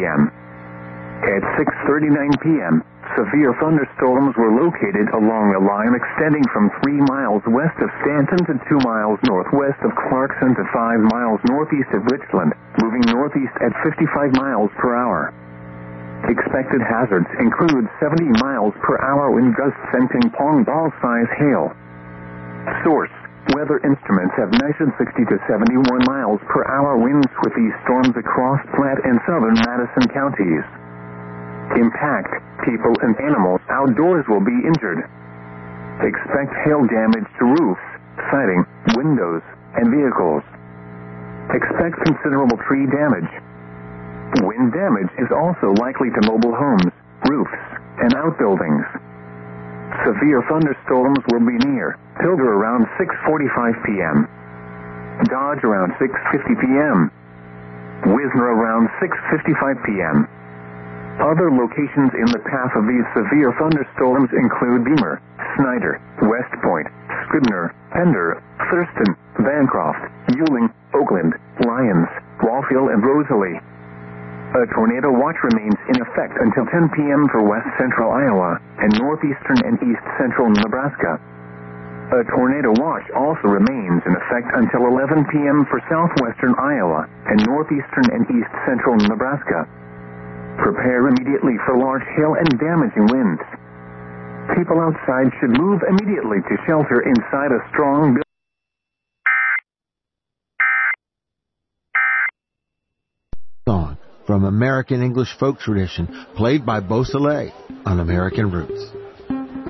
p.m. At 6:39 p.m., severe thunderstorms were located along a line extending from 3 miles west of Stanton to 2 miles northwest of Clarkson to 5 miles northeast of Richland, moving northeast at 55 miles per hour. Expected hazards include 70 miles per hour wind gusts and ping-pong ball-size hail. Source: weather instruments have measured 60 to 71 miles per hour winds with these storms across Platte and southern Madison counties. Impact: people and animals outdoors will be injured. Expect hail damage to roofs, siding, windows, and vehicles. Expect considerable tree damage. Wind damage is also likely to mobile homes, roofs, and outbuildings. Severe thunderstorms will be near Pilger around 6:45 p.m. Dodge around 6:50 p.m. Wisner around 6:55 p.m. Other locations in the path of these severe thunderstorms include Beamer, Snyder, West Point, Scribner, Pender, Thurston, Bancroft, Ewing, Oakland, Lyons, Walfield, and Rosalie. A tornado watch remains in effect until 10 p.m. for west central Iowa and northeastern and east central Nebraska. A tornado watch also remains in effect until 11 p.m. for southwestern Iowa and northeastern and east central Nebraska. Prepare immediately for large hail and damaging winds. People outside should move immediately to shelter inside a strong building. Song from American English folk tradition, played by Beausoleil on American Roots.